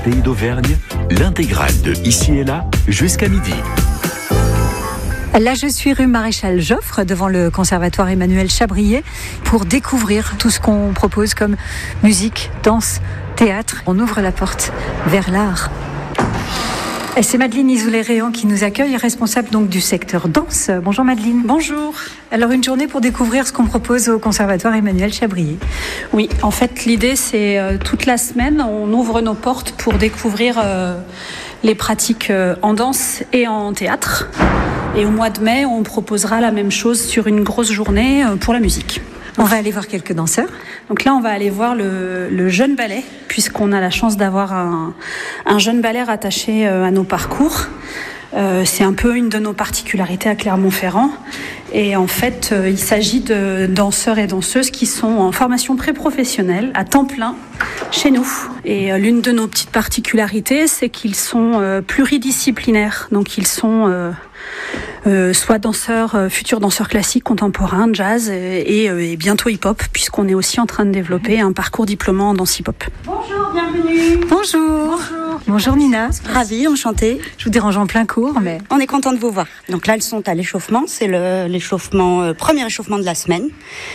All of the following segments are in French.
Pays d'Auvergne, l'intégrale de Ici et Là jusqu'à midi. Là, je suis rue Maréchal Joffre, devant le conservatoire Emmanuel Chabrier, pour découvrir tout ce qu'on propose comme musique, danse, théâtre. On ouvre la porte vers l'art. Et c'est Madeleine Isoulé-Réan qui nous accueille, responsable donc du secteur danse. Bonjour Madeleine. Bonjour. Alors une journée pour découvrir ce qu'on propose au conservatoire Emmanuel Chabrier. Oui, en fait l'idée c'est toute la semaine on ouvre nos portes pour découvrir les pratiques en danse et en théâtre. Et au mois de mai on proposera la même chose sur une grosse journée pour la musique. On va aller voir quelques danseurs. Donc là, on va aller voir le jeune ballet, puisqu'on a la chance d'avoir un jeune ballet rattaché à nos parcours. C'est un peu une de nos particularités à Clermont-Ferrand. Et en fait, il s'agit de danseurs et danseuses qui sont en formation pré-professionnelle, à temps plein, chez nous. Et l'une de nos petites particularités, c'est qu'ils sont pluridisciplinaires. Donc ils sont soit danseurs, futurs danseurs classiques, contemporains, jazz et bientôt hip-hop, puisqu'on est aussi en train de développer un parcours diplômant en danse hip-hop. Bonjour, bienvenue. Bonjour. Bonjour Nina. Ravie, enchantée. Je vous dérange en plein cours, mais... On est content de vous voir. Donc là, elles sont à l'échauffement. C'est l'échauffement, premier échauffement de la semaine.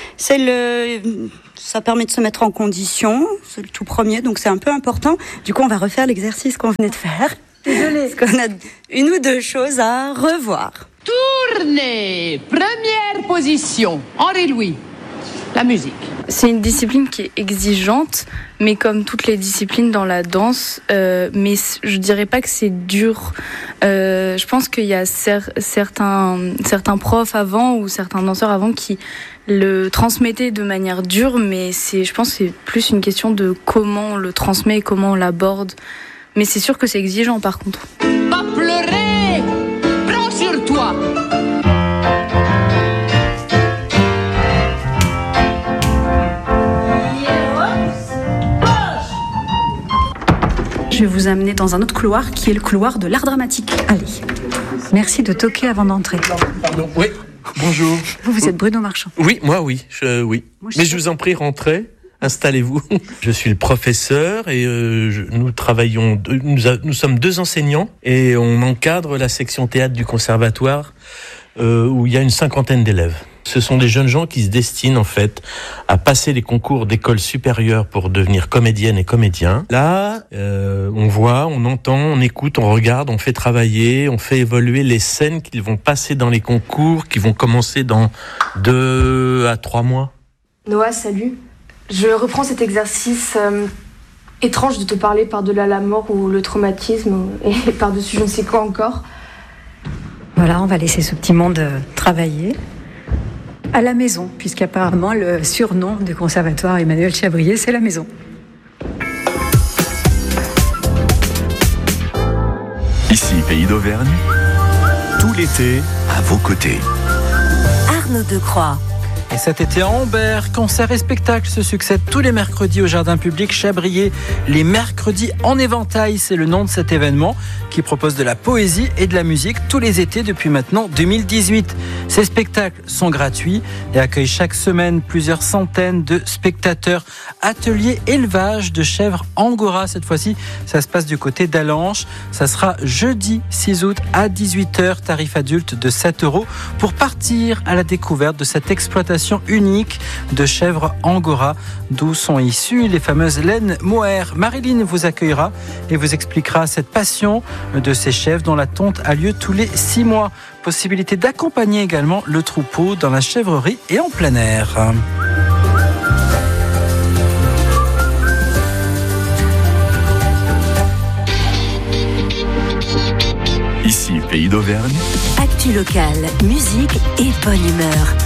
Ça permet de se mettre en condition. C'est le tout premier, donc c'est un peu important. Du coup, on va refaire l'exercice qu'on venait de faire. Désolée. Parce qu'on a une ou deux choses à revoir. Tournez, première position. Henri Louis, la musique. C'est une discipline qui est exigeante, mais comme toutes les disciplines dans la danse, mais je dirais pas que c'est dur. Je pense qu'il y a certains profs avant ou certains danseurs avant qui le transmettaient de manière dure, mais je pense que c'est plus une question de comment on le transmet, comment on l'aborde. Mais c'est sûr que c'est exigeant par contre. Pas pleurer, prends sur toi. Je vais vous amener dans un autre couloir qui est le couloir de l'art dramatique. Allez, merci de toquer avant d'entrer. Pardon, oui, bonjour. Vous êtes Bruno Marchand. Oui, moi oui, oui. Mais je vous en prie, rentrez, installez-vous. Je suis le professeur et nous travaillons, nous sommes deux enseignants et on encadre la section théâtre du conservatoire où il y a une 50aine d'élèves. Ce sont des jeunes gens qui se destinent en fait à passer les concours d'école supérieure pour devenir comédienne et comédien. Là, on voit, on entend, on écoute, on regarde, on fait travailler, on fait évoluer les scènes qu'ils vont passer dans les concours, qui vont commencer dans 2 à 3 mois. Noah, salut. Je reprends cet exercice étrange de te parler par-delà la mort ou le traumatisme et par-dessus je ne sais quoi encore. Voilà, on va laisser ce petit monde travailler. À la maison, puisqu'apparemment le surnom du conservatoire Emmanuel Chabrier, c'est la maison. Ici, Pays d'Auvergne, tout l'été, à vos côtés. Arnaud Decroix. Et cet été à Ambert, concerts et spectacles se succèdent tous les mercredis au jardin public Chabrier. Les mercredis en éventail, c'est le nom de cet événement qui propose de la poésie et de la musique tous les étés depuis maintenant 2018. Ces spectacles sont gratuits et accueillent chaque semaine plusieurs centaines de spectateurs. Atelier élevage de chèvres Angora, cette fois-ci, ça se passe du côté d'Allanche. Ça sera jeudi 6 août à 18h, tarif adulte de 7 € pour partir à la découverte de cette exploitation unique de chèvres Angora, d'où sont issues les fameuses laines mohair. Marilyn vous accueillera et vous expliquera cette passion de ces chèvres dont la tonte a lieu tous les 6 mois. Possibilité d'accompagner également le troupeau dans la chèvrerie et en plein air. Ici, Pays d'Auvergne. Actu locale, musique et bonne humeur.